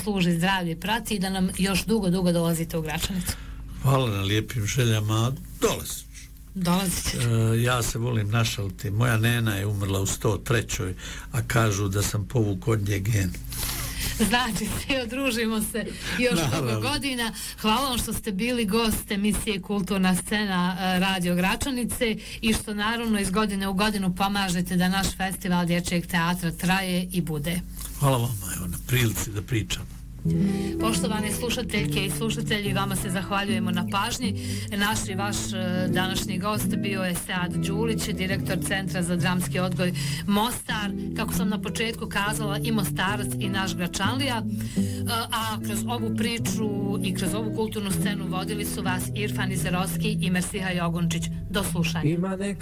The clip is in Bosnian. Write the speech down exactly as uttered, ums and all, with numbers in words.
služi, zdravlje prati i da nam još dugo, dugo dolazite u Gračanicu. Hvala na lijepim željama, dolazit ću. Dolazit ću. E, ja se volim našaliti, moja nena je umrla u sto trećoj, a kažu da sam povuk od nje gen. Znači, sve odružimo se još dugo godina. Hvala vam što ste bili gost emisije Kulturna scena Radio Gračanice i što naravno iz godine u godinu pomažete da naš festival dječjeg teatra traje i bude. Hvala vam, evo, na prilici da pričam. Poštovane slušateljke i slušatelji, vama se zahvaljujemo na pažnji. Naš i vaš današnji gost bio je Sead Đulić, direktor Centra za dramski odgoj Mostar, kako sam na početku kazala, i Mostarac i naš Gračanlija, a kroz ovu priču i kroz ovu kulturnu scenu vodili su vas Irfan Izerovski i Mersiha Jogunčić. Do slušanja.